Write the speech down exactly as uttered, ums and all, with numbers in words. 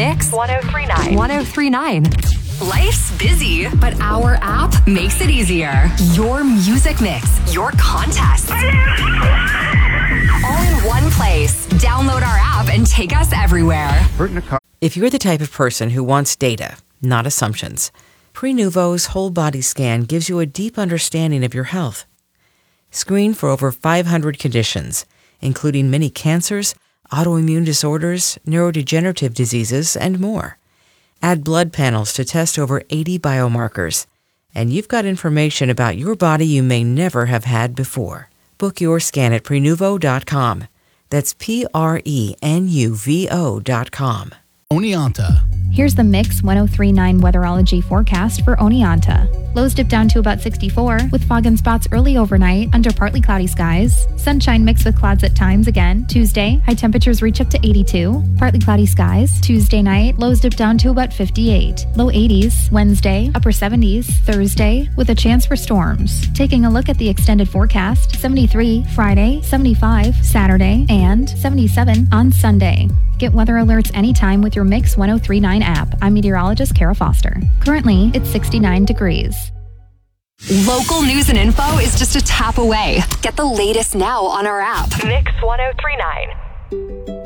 Mix one oh three point nine. one oh three point nine. Life's busy, but our app makes it easier. Your music mix, your contests, all in one place. Download our app and take us everywhere. If you're the type of person who wants data, not assumptions, Prenuvo's whole body scan gives you a deep understanding of your health. Screen for over five hundred conditions, including many cancers, autoimmune disorders, neurodegenerative diseases, and more. Add blood panels to test over eighty biomarkers, and you've got information about your body you may never have had before. Book your scan at Prenuvo dot com. That's P R E N U V O dot com. Oneonta. Here's the Mix one oh three point nine weatherology forecast for Oneonta. Lows dip down to about sixty-four, with fog and spots early overnight under partly cloudy skies. Sunshine mixed with clouds at times again. Tuesday, high temperatures reach up to eighty-two. Partly cloudy skies. Tuesday night, lows dip down to about fifty-eight. Low eighties. Wednesday, upper seventies. Thursday, with a chance for storms. Taking a look at the extended forecast, seventy-three Friday, seventy-five Saturday, and seventy-seven on Sunday. Get weather alerts anytime with your Mix one oh three point nine app. I'm meteorologist Kara Foster. Currently, it's sixty-nine degrees. Local news and info is just a tap away. Get the latest now on our app. Mix one oh three point nine.